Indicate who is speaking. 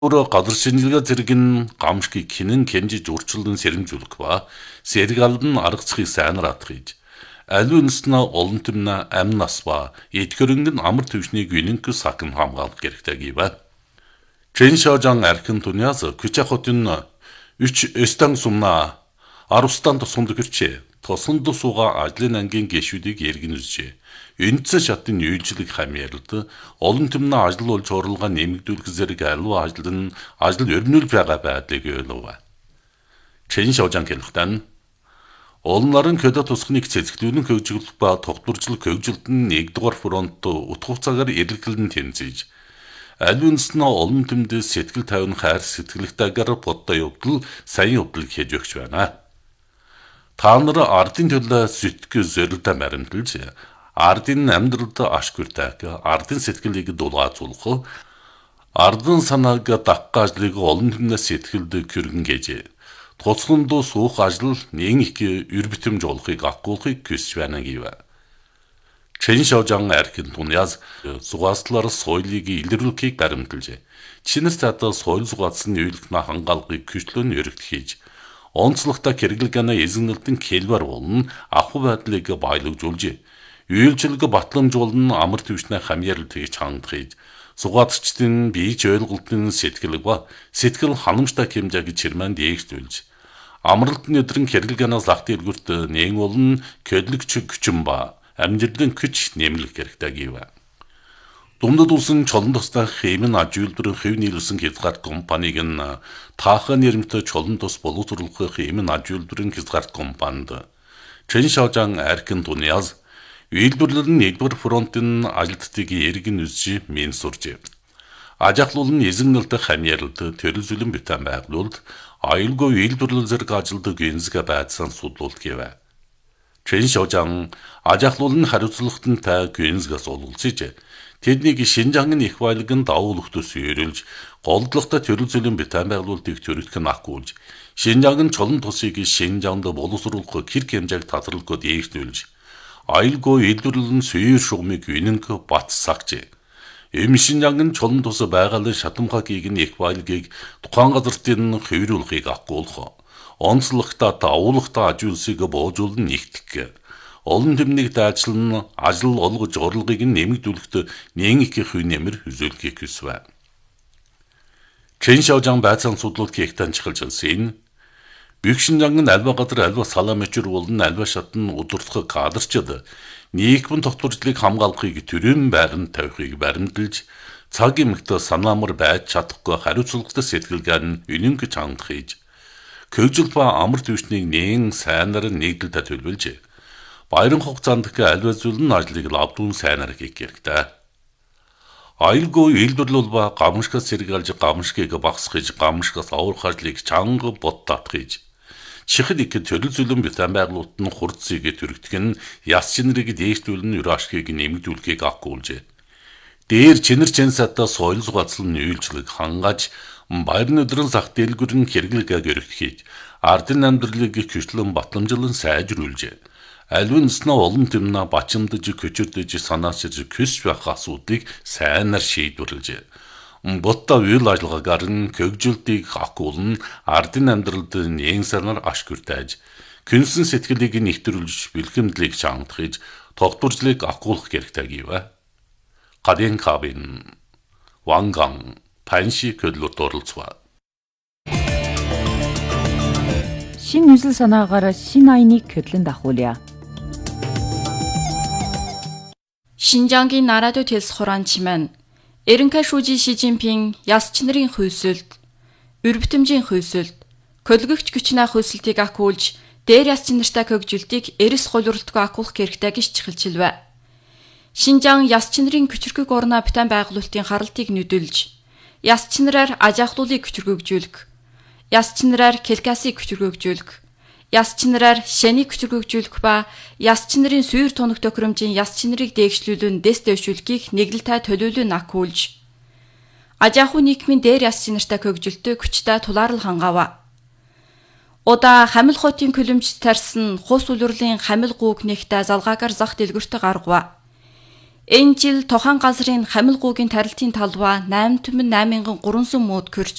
Speaker 1: газар шинжилгээ зэрэг нь гамшигыг хинэн хэмжиж урьдчилан сэрэмжүүлэх ба сэргалд нь арга зохийг сайнаар атгаж аливаа үндэснээ олон түмнэ амь нас ба эд хөрөнгө нь амар төвшнийг үнэнх сакн хамгаалах хэрэгтэй гэв. Chen Xiaozhang архин туниас күчахотын үч эстан сумна арустан тусунд гэрчээ тосонд сууга ажлын ангийн гişүүдийг эргэн үзжээ. Үндсэн шатын үйлчлэг хамьяалд олон түмнэ ажил болж хурлага нэмэгдүүлэх зэрэг аливаа ажил өрнөл байгаа байдлыг ойлгов. Chen Xiaozhang хэлэхдээ олонларын көдө тусхныг цэцгэлүүлэн хөгжүүлэх ба тогтворжлог хөгжилд нь нэгдүгээр фронт утга хугацаагаар эргэлэн тэнцэж аливаа үндэснээ олон түмдээ сэтгэл тайван хайр сэтгэлтэйгээр бодтой явдал сайн явдал хийж өгч байна. Та нар ардын төлөө сэтгэл зорилттой баримталж ардын амьдралд ашгүйртайг ардын сэтгэлийг дулгаазуулах ардын санааг даггаажлыг олон түмнээс сэтгэлд хүргэн гэжээ. Туцханд суух ажил нэг их ür битэмж олохыг агуулахыг хүсэж байна гэв. Chen Xiaozhang архин туниас зугааслаар соёлыг илрүүлэхийг баримталжээ. Чинээс цаатаа соёл зугаацсан үйлдэх хангаалгыг хүчлэн өргөд хийж онцлогтой хэрэглэгэнэ эзэнэлтэн хэлбэр болон ахуй байдлыг баялагжуулжээ. Үйлчлэг батламжуулан амар төвшнээ хамьяарал тэгж хандхиж сугаацчдын бийж ойлголтын сэтгэл ба сэтгэл ханамжтай хэмжээг чирмэн дээгтүүлж амралтын өдрөн хэрэглэгэнээс лах дэлгүрт нэг болон көдлөгч хүчин ба амжилтын күч нэмэлт хэрэгтэй гэв. Дундад улсын чолон тустай хэмэн аж үйлдвэрийн хэв нийлүүлсэн хязгаарт компаниг нь таахан нэрмтэй чолон тус боловсруулах хэмэн аж үйлдвэрийн хязгаарт компанид Chen Xiaozhang архин туниас үйлдвэрлэл нь нэгдүгээр фронтын ажилтнуудыг эргэн үзэж мен суржээ. Ажахлуул нь эзэннэлт хамьяалд төрөл зүлэн битэн байгуулалт аюулгүй үйлдвэрлэл зэрэг ажилд гинзгэ байцсан судлуулт гэв. Chen Xiaozhang ажахлуул нь хариуцлагатай гинзгээс олголцож тэднийг Шинжангийн их баялагын давуу өгтөс өрүүлж голдлоготой төрөл зүлэн битэн байгуулалтыг төрөлх нь агуулж Шинжангийн чолон тусыг Шинжанд боловсруулах хэрэг хэмжээг татварлахад дээгшүүлж аюулгүй үйлдвэрлэлийн сүйр шугамыг үнэнх бат сагжээ. Шинжангийн чолон тус байгалийн шатамхагийг нь их баялагийг тухайн газартын хувируулахыг агуулах онцлогтой давуулгатай аж үйлсийг боожуулан нэгтгэх олон түмнийг дайчлан ажил олгож орлогыг нэмэгдүүлэхэд нэг их хувь нэмэр үзүүлэхийг хүсвэ. Chen Xiaozhang байцаан судлалт хийхтэн чиглэлсэн Büyük Шинжангийн альва газар альва салаа мөчөр болон альва шатн удирдах кадрчид нийгмийн тогтворжлыг хамгаалахыг төрийн байранд тавихыг баримталж цаг эмэгтэй санаамар байж чадахгүй хариуцлагатай сэтгэлгээр нь үнэнх чанд хийж хөгжил ба амар төвшнийг нээн сайнаар нэгдэлтэй төлөвлөж баярын хугацаанд альва зүйл нь ажлыг лавдун сайнаар хийх хэрэгтэй. Аюулгүй үйлдвэрлэл ба гамшигаас сэргийлж гамшигыг багасгаж гамшигаас аврах ажлыг чанга бот татгаж чихэд их төрөл зүлэн битэн байгуулалт нь хурцыг төрөгдөх нь яс чинрийг дээшлүүлэн өр ашгийг нэмэгдүүлэхийг агуулжээ. Дээр чинэр чэнсатаа соёл зугаацлан үйлчлэг хангаж баярны өдрөн зах дэлгүрэн хэрэглэгээ өргөхийг ардын амьдралыг хүчлэн батламжлан сайжруулжээ. Аливаа үндэснээ олон түмнэ бачимдаж көчөрдөж санаачиж хүсч байх асуудлыг сайнаар шийдвэрлэжээ. Ботта үйл ажиллагаагаар нь хөгжилтийг агуулна ардын амьдралд нээн санаар ашгүртайж күнсэн сэтгэлийг нэвтрүүлж бэлхэмдлийг чангахж тогтворжлыг агуулах хэрэгтэй гэв. Гадын кабин Ванган Панши көдлөд оролцваа.
Speaker 2: Шин үзэл санаагаар шин айныг көдлөнд ахуулъя.
Speaker 3: Шинжангийн нарадо тэлс хураан чимэн Эренхэ шүүжи Ши Жинпин ясч нарын хүйсэлд, ür битэмжийн хүйсэлд, көлгөгч хүчнээ хүйсэлтийг агуулж, дээр ясч нартай хөгжилтийг эрс голролтгүй агуулах хэрэгтэй гэж чихэлжилвэ. Шинжан ясч нарын хүчрхэг орноо битэн байгуулалтын харалтыг нүдэлж, ясч нараар ажаахлуулыг хүчрхэгжүүлэх, ясч нараар келкасыг хүчрхэгжүүлэх, ясч нараар шэнийг хүчрхэгжүүлэх ба ясч нарын сүйр тунах тохиромжийн ясч нарыг дээгшлүүлэн дэс дэвшүүлэхийг нэглэлтэй төлөвлөн агуулж ажаахуу нийгмийн дээр ясч нартай хөгжилтөй хүчтэй тулаарл хангаава. Удаа хамил хотын көлөмж тарсан хус үлрэлийн хамил гууг нэгтэй залгаагаар зах дэлгүртэ гаргава. Энэ жил тухайн газрын хамилгуугийн тарилтын талбай 8,800 мод кюрч